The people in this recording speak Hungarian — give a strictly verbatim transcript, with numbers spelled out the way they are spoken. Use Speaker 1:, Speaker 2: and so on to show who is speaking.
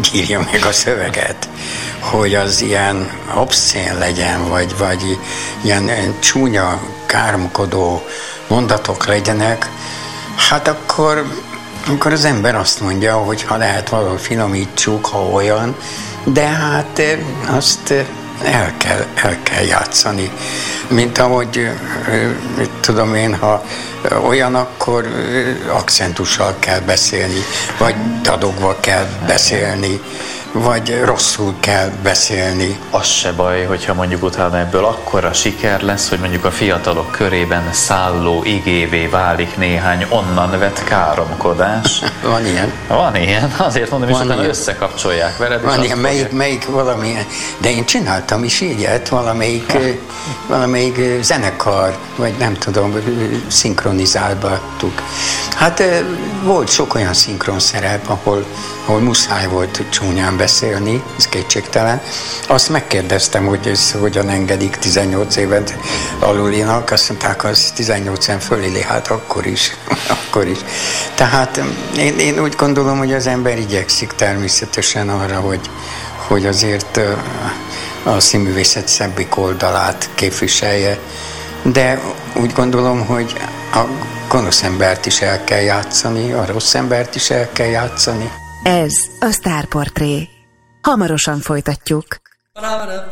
Speaker 1: úgy írja meg a szöveget, hogy az ilyen obszcén legyen, vagy, vagy ilyen csúnya, káromkodó mondatok legyenek, hát akkor, akkor az ember azt mondja, hogy ha lehet valahogy finomítsuk, ha olyan, de hát azt el kell, el kell játszani. Mint ahogy, tudom én, ha olyan, akkor akcentussal kell beszélni, vagy dadogva kell beszélni, vagy rosszul kell beszélni.
Speaker 2: Az se baj, hogyha mondjuk utána ebből akkora siker lesz, hogy mondjuk a fiatalok körében szálló igévé válik néhány onnan vett káromkodás.
Speaker 1: Van ilyen.
Speaker 2: Van ilyen, azért mondom, és utána
Speaker 1: ilyen.
Speaker 2: Összekapcsolják veled.
Speaker 1: Van ilyen, melyik, melyik valamilyen, de én csináltam is ilyet, valamelyik, valamelyik zenekar, vagy nem tudom, szinkronizáltuk. Hát volt sok olyan szinkronszerep, ahol, ahol muszáj volt csúnyán beszélni, ez kétségtelen. Azt megkérdeztem, hogy ez hogyan engedik tizennyolc évet alulinak, azt mondták, az tizennyolc éven fölé, hát akkor is, akkor is. Tehát én, én úgy gondolom, hogy az ember igyekszik természetesen arra, hogy, hogy azért a színművészet szebbik oldalát képviselje, de úgy gondolom, hogy a gonosz embert is el kell játszani, a rossz embert is el kell játszani.
Speaker 3: Ez a Sztárportré. Hamarosan folytatjuk.